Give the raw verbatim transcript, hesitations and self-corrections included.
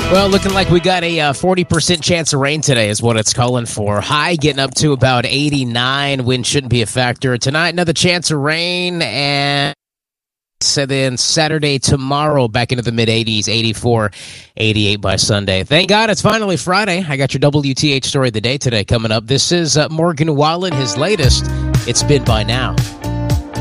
Well, looking like we got a uh, forty percent chance of rain today is what it's calling for. High getting up to about eighty-nine. Wind shouldn't be a factor. Tonight, another chance of rain. And so then Saturday, tomorrow, back into the mid-eighties, eighty-four, eighty-eight by Sunday. Thank God it's finally Friday. I got your W T H story of the day today coming up. This is uh, Morgan Wallen, his latest. It's been by now.